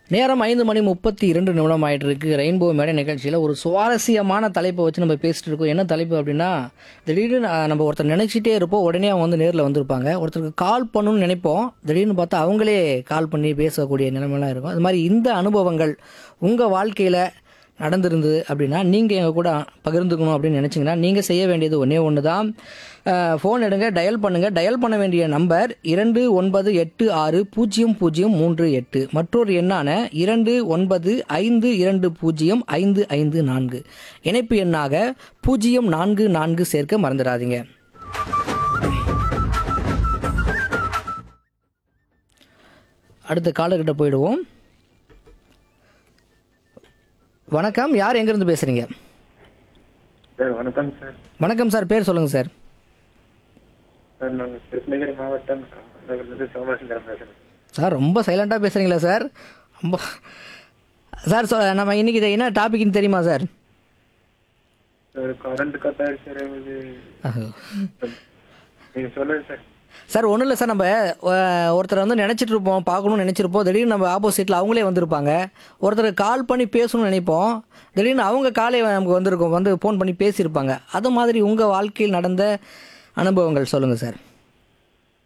நேரம் 5:32 ஆயிட்டு இருக்கு. ரெயின்போ மேடை நிகழ்ச்சியில் ஒரு சுவாரஸ்யமான தலைப்பை வச்சு நம்ம பேசிட்டு இருக்கோம். என்ன தலைப்பு அப்படின்னா, திடீர்னு நம்ம ஒருத்தர் நினைச்சிட்டே இருப்போம், உடனே அவங்க வந்து நேரில் வந்திருப்பாங்க. ஒருத்தருக்கு கால் பண்ணணும்னு நினைப்போம், திடீர்னு பார்த்தா அவங்களே கால் பண்ணி பேசக்கூடிய நிலைமைலாம் இருக்கும். அது மாதிரி இந்த அனுபவங்கள் உங்கள் வாழ்க்கையில் நடந்திருந்தது அப்படின்னா நீங்கள் எங்கள் கூட பகிர்ந்துக்கணும் அப்படின்னு நினச்சிங்கன்னா நீங்கள் செய்ய வேண்டியது ஒன்றே ஒன்று தான். ஃபோன் எடுங்க, டயல் பண்ணுங்கள். டயல் பண்ண வேண்டிய நம்பர் 29860038. மற்றொரு எண்ணான 2952205554. இணைப்பு எண்ணாக 044 சேர்க்க மறந்துடாதீங்க. அடுத்த காலர்கிட்ட போயிடுவோம். வணக்கம், யார் எங்கேருந்து பேசுகிறீங்க? சார் வணக்கம் சார். வணக்கம் சார், பேர் சொல்லுங்கள் சார். சார் நாங்கள் கிருஷ்ணகிரி மாவட்டம் நகர்லேருந்து சோமசுந்தரம் பேசுகிறேன். சார் ரொம்ப சைலண்ட்டாக பேசுகிறீங்களா சார்? ரொம்ப சார் நம்ம இன்றைக்கி இதை என்ன டாபிக்னு தெரியுமா சார்? சார் கரண்ட் கட் ஆயிடுச்சு சார். நீங்கள் சொல்லுங்கள் சார். சார் ஒன்றும் இல்லை சார், நம்ம ஒருத்தர் வந்து நினச்சிட்டு இருப்போம், பார்க்கணும்னு நினச்சிருப்போம், திடீர்னு நம்ம ஆப்போசிட்டில் அவங்களே வந்திருப்பாங்க. ஒருத்தர் கால் பண்ணி பேசணும்னு நினைப்போம், திடீர்னு அவங்க காலே நமக்கு வந்திருக்கோம், வந்து ஃபோன் பண்ணி பேசியிருப்பாங்க. அது மாதிரி உங்கள் வாழ்க்கையில் நடந்த அனுபவங்கள் சொல்லுங்கள் சார்.